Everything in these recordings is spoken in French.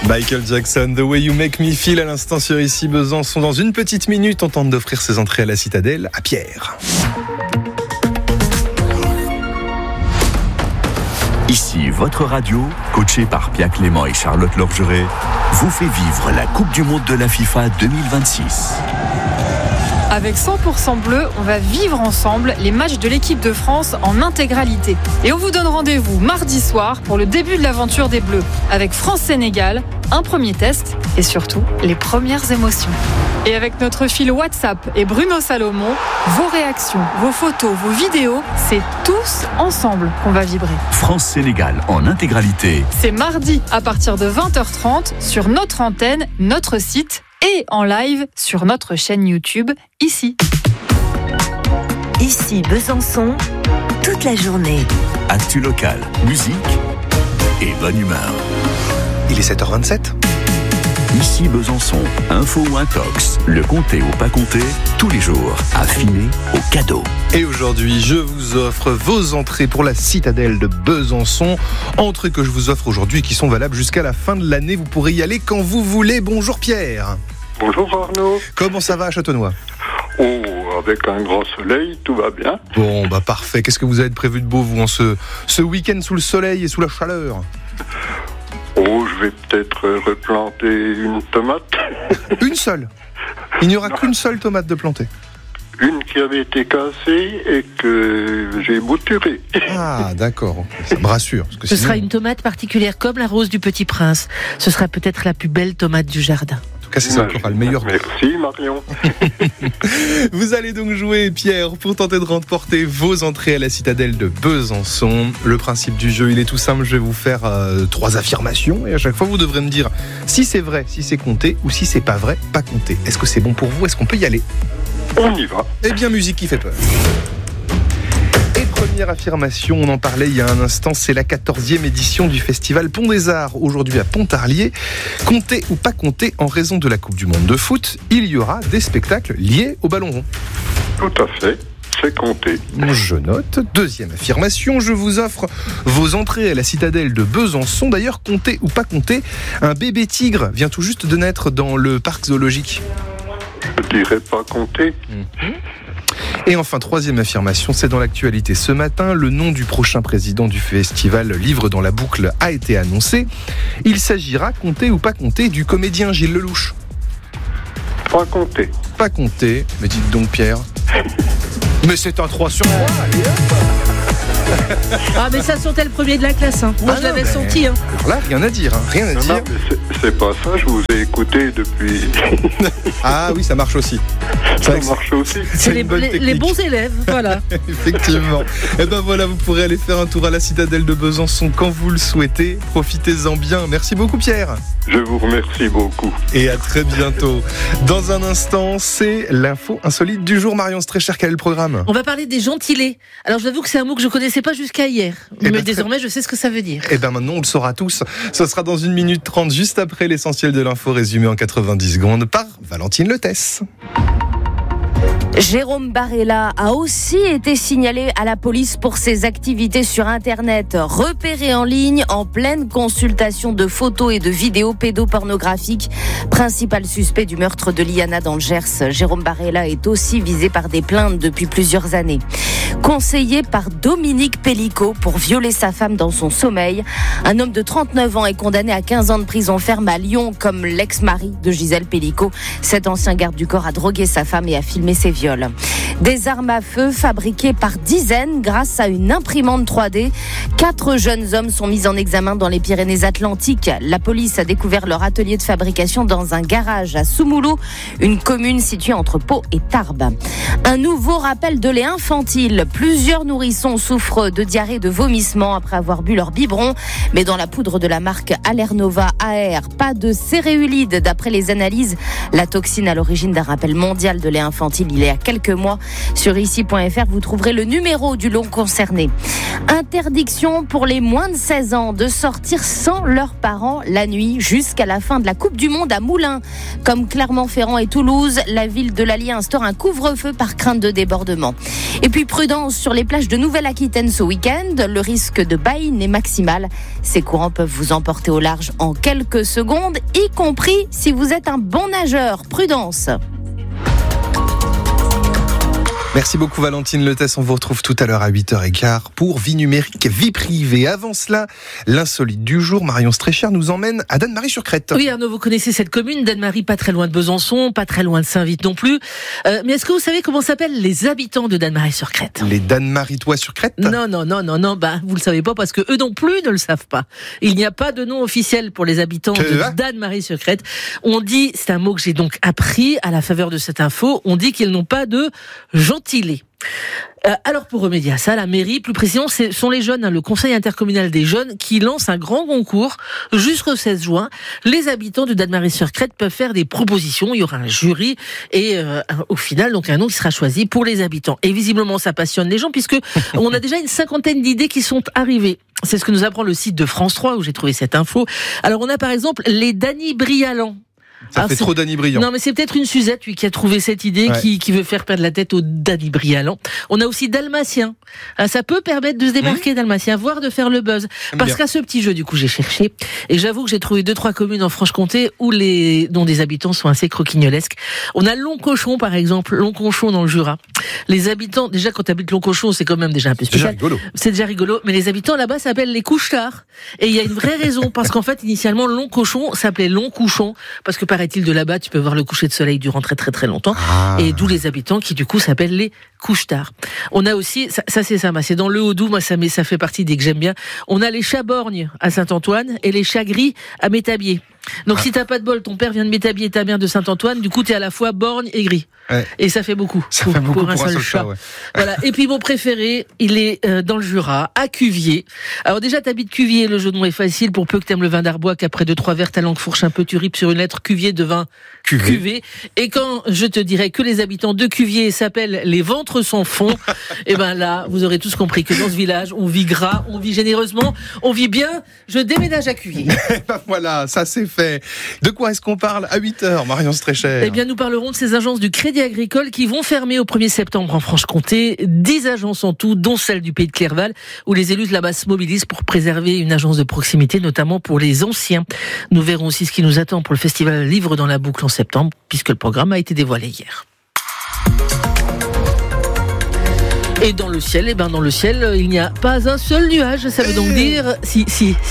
Michael Jackson, The Way You Make Me Feel à l'instant sur Ici Besançon. Dans une petite minute, on tente d'offrir ses entrées à la Citadelle à Pierre. Ici, votre radio, coachée par Pierre Clément et Charlotte Lorgeret, vous fait vivre la Coupe du Monde de la FIFA 2026. Avec 100% bleu, on va vivre ensemble les matchs de l'équipe de France en intégralité. Et on vous donne rendez-vous mardi soir pour le début de l'aventure des Bleus. Avec France-Sénégal, un premier test et surtout les premières émotions. Et avec notre fil WhatsApp et Bruno Salomon, vos réactions, vos photos, vos vidéos, c'est tous ensemble qu'on va vibrer. France-Sénégal en intégralité. C'est mardi à partir de 20h30 sur notre antenne, notre site et en live sur notre chaîne YouTube, ici. Ici Besançon, toute la journée. Actu local, musique et bonne humeur. Il est 7h27. Ici Besançon, info ou intox, le compter ou pas compter, tous les jours, affiné au cadeau. Et aujourd'hui, je vous offre vos entrées pour la Citadelle de Besançon. Entrées que je vous offre aujourd'hui qui sont valables jusqu'à la fin de l'année. Vous pourrez y aller quand vous voulez. Bonjour Pierre. Bonjour Arnaud. Comment ça va à Châtenois ? Oh, avec un grand soleil, tout va bien. Bon, parfait. Qu'est-ce que vous avez prévu de beau, vous, en ce week-end sous le soleil et sous la chaleur ? Oh, je vais peut-être replanter une tomate. Une seule ? Il n'y aura qu'une seule tomate de plantée ? Une qui avait été cassée et que j'ai bouturée. Ah, d'accord. Ça me rassure. Parce que Ce sinon... sera une tomate particulière comme la rose du Petit Prince. Ce sera peut-être la plus belle tomate du jardin. En tout cas, c'est ça qui aura le meilleur. Merci Marion. Vous allez donc jouer, Pierre, pour tenter de remporter vos entrées à la Citadelle de Besançon. Le principe du jeu, il est tout simple. Je vais vous faire 3 affirmations et à chaque fois, vous devrez me dire si c'est vrai, si c'est compté ou si c'est pas vrai, pas compté. Est-ce que c'est bon pour vous ? Est-ce qu'on peut y aller ? On y va. Eh bien, musique qui fait peur. Et première affirmation, on en parlait il y a un instant, c'est la 14e édition du festival Pont des Arts, aujourd'hui à Pontarlier. Compté ou pas compté, en raison de la Coupe du Monde de foot, il y aura des spectacles liés au ballon rond. Tout à fait, c'est compté. Je note. Deuxième affirmation, je vous offre vos entrées à la Citadelle de Besançon. D'ailleurs, compté ou pas compté, un bébé tigre vient tout juste de naître dans le parc zoologique. Je dirais pas compté. Et enfin, troisième affirmation, c'est dans l'actualité. Ce matin, le nom du prochain président du festival Livre dans la boucle a été annoncé. Il s'agira, compté ou pas compté, du comédien Gilles Lelouch. Pas compté. Pas compté, mais dites donc Pierre. Mais c'est un 3 sur 3, allez hop. Ah mais ça sentait le premier de la classe, hein. Moi je l'avais senti. Hein. Alors là, rien à dire, rien à dire. Non, mais c'est pas ça, je vous ai écouté depuis... Ah oui, ça marche aussi. Ça marche aussi. C'est les bons élèves, voilà. Effectivement. Et ben voilà, vous pourrez aller faire un tour à la Citadelle de Besançon quand vous le souhaitez. Profitez-en bien. Merci beaucoup Pierre. Je vous remercie beaucoup. Et à très bientôt. Dans un instant, c'est l'info insolite du jour. Marion Strécher, quel est le programme ? On va parler des gentilés. Alors je vous avoue que c'est un mot que je connaissais pas jusqu'à hier. Mais désormais, je sais ce que ça veut dire. Et bien maintenant, on le saura tous. Ce sera dans 1 minute 30, juste après l'essentiel de l'info résumé en 90 secondes par Valentine Letès. Jérôme Barella a aussi été signalé à la police pour ses activités sur Internet. Repéré en ligne en pleine consultation de photos et de vidéos pédopornographiques. Principal suspect du meurtre de Liana dans le Gers, Jérôme Barella est aussi visé par des plaintes depuis plusieurs années. Conseillé par Dominique Pellicot pour violer sa femme dans son sommeil, un homme de 39 ans est condamné à 15 ans de prison ferme à Lyon comme l'ex-mari de Gisèle Pellicot. Cet ancien garde du corps a drogué sa femme et a filmé ses viols. Des armes à feu fabriquées par dizaines grâce à une imprimante 3D. 4 jeunes hommes sont mis en examen dans les Pyrénées-Atlantiques. La police a découvert leur atelier de fabrication dans un garage à Soumoulou, une commune située entre Pau et Tarbes. Un nouveau rappel de lait infantile. Plusieurs nourrissons souffrent de diarrhée et de vomissements après avoir bu leur biberon. Mais dans la poudre de la marque Allernova AR, pas de céréulide. D'après les analyses, la toxine à l'origine d'un rappel mondial de lait infantile, il est a quelques mois. Sur ici.fr, vous trouverez le numéro du lot concerné. Interdiction pour les moins de 16 ans de sortir sans leurs parents la nuit jusqu'à la fin de la Coupe du Monde à Moulins. Comme Clermont-Ferrand et Toulouse, la ville de l'Allier instaure un couvre-feu par crainte de débordement. Et puis prudence sur les plages de Nouvelle-Aquitaine ce week-end. Le risque de baïne est maximal. Ces courants peuvent vous emporter au large en quelques secondes, y compris si vous êtes un bon nageur. Prudence. Merci beaucoup Valentine Letès, on vous retrouve tout à l'heure à 8h15 pour Vie numérique, vie privée. Avant cela, l'insolite du jour, Marion Strécher nous emmène à Dannemarie-sur-Crète. Oui Arnaud, vous connaissez cette commune, Dannemarie, pas très loin de Besançon, pas très loin de Saint-Vite non plus. Mais est-ce que vous savez comment s'appellent les habitants de Dannemarie-sur-Crète ? Les Dannmaritois-sur-Crète ? Non, vous le savez pas parce que eux non plus ne le savent pas. Il n'y a pas de nom officiel pour les habitants de Dannemarie-sur-Crète. On dit, c'est un mot que j'ai donc appris à la faveur de cette info, on dit qu'ils n'ont pas de gentilé. Alors pour remédier à ça, la mairie, plus précisément, ce sont les jeunes, le conseil intercommunal des jeunes, qui lance un grand concours jusqu'au 16 juin. Les habitants de Dannemarie-sur-Crète peuvent faire des propositions, il y aura un jury et au final, donc un nom qui sera choisi pour les habitants. Et visiblement, ça passionne les gens puisque on a déjà une 50aine d'idées qui sont arrivées. C'est ce que nous apprend le site de France 3 où j'ai trouvé cette info. Alors on a par exemple les Danny-Brialans. Ça fait trop Danny Briand. Non, mais c'est peut-être une Suzette, lui, qui a trouvé cette idée, qui veut faire perdre la tête au Danny Brialan. On a aussi Dalmatien. Ça peut permettre de se démarquer, Dalmatien, voire de faire le buzz. Parce qu'à ce petit jeu, du coup, j'ai cherché. Et j'avoue que j'ai trouvé 2-3 communes en Franche-Comté dont des habitants sont assez croquignolesques. On a Longcochon, par exemple. Longcochon dans le Jura. Les habitants, déjà, quand tu habites Longcochon, c'est quand même déjà un peu spécial. C'est déjà rigolo. Mais les habitants là-bas s'appellent les couche-tard. Et il y a une vraie raison. Parce qu'en fait, initialement, Longcochon s'appelait Longcouchon. Parce que paraît-il, de là-bas, tu peux voir le coucher de soleil durant très très très longtemps. Et d'où les habitants qui, du coup, s'appellent les couche-tard. On a aussi, ça c'est ça, c'est dans le Haut-Doubs, moi ça fait partie des que j'aime bien. On a les Chaborgnes à Saint-Antoine et les Chagris à Métabier. Donc si t'as pas de bol, ton père vient de Métabier et ta mère de Saint-Antoine, du coup t'es à la fois borgne et gris. Ouais. Et ça fait beaucoup. Ça fait beaucoup pour un seul chat. Ouais. Voilà. Et puis mon préféré, il est dans le Jura, à Cuvier. Alors déjà t'habites Cuvier, le jeu de mots est facile, pour peu que t'aimes le vin d'Arbois, qu'après 2-3 verres ta langue fourche un peu, tu ripes sur une lettre Cuvier de vin Cuvée. Et quand je te dirais que les habitants de Cuvier s'appellent les ventres sans fond, et ben là, vous aurez tous compris que dans ce village, on vit gras, on vit généreusement, on vit bien. Je déménage à Cuvier. Voilà, ça c'est fait. De quoi est-ce qu'on parle à 8h, Marion Strécher ? Eh bien, nous parlerons de ces agences du Crédit Agricole qui vont fermer au 1er septembre en Franche-Comté. 10 agences en tout, dont celle du Pays de Clerval, où les élus de là-bas se mobilisent pour préserver une agence de proximité, notamment pour les anciens. Nous verrons aussi ce qui nous attend pour le festival Livre dans la boucle en septembre, puisque le programme a été dévoilé hier. Et dans le ciel, il n'y a pas un seul nuage. Ça veut donc dire si.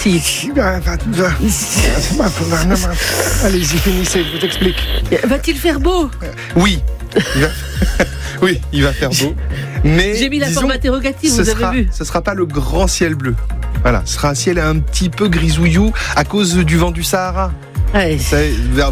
Allez-y, finissez, je vous explique. Va-t-il faire beau ? Oui. Oui, il va faire beau. Mais j'ai mis la forme interrogative, vous avez vu. Ce sera pas le grand ciel bleu. Voilà, ce sera un ciel un petit peu grisouillou à cause du vent du Sahara. Ouais. Vers